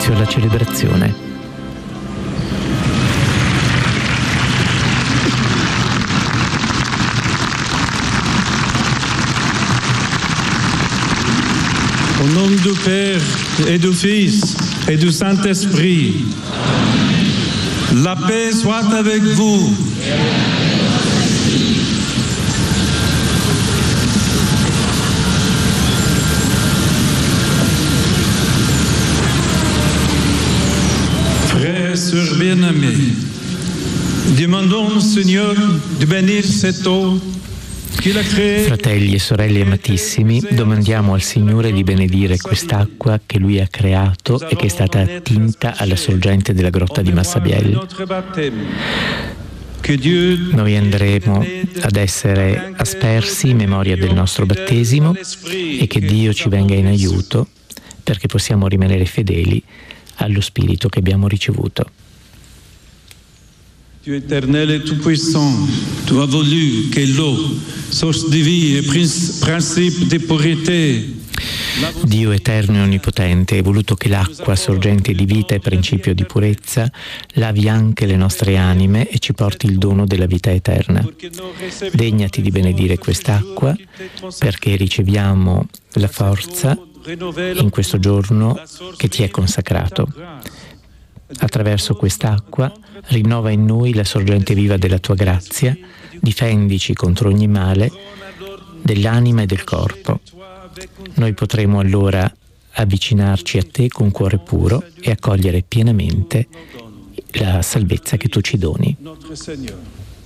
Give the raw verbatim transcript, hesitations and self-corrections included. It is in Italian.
inizio alla celebrazione. Au nom du Père et du Fils et du Saint-Esprit, la paix soit avec vous. Frères et sœurs bien-aimés, demandons au Seigneur de bénir cette eau. Fratelli e sorelle amatissimi, domandiamo al Signore di benedire quest'acqua che Lui ha creato e che è stata attinta alla sorgente della grotta di Massabielle. Noi andremo ad essere aspersi in memoria del nostro battesimo e che Dio ci venga in aiuto perché possiamo rimanere fedeli allo Spirito che abbiamo ricevuto. Dieu éternel et tout-puissant, tu as voulu que l'eau, source de vie et principe di pureté. Dio eterno e onnipotente, hai voluto che l'acqua, sorgente di vita e principio di purezza, lavi anche le nostre anime e ci porti il dono della vita eterna. Degnati di benedire quest'acqua perché riceviamo la forza in questo giorno che ti è consacrato. Attraverso quest'acqua rinnova in noi la sorgente viva della tua grazia, difendici contro ogni male dell'anima e del corpo. Noi potremo allora avvicinarci a te con cuore puro e accogliere pienamente la salvezza che tu ci doni.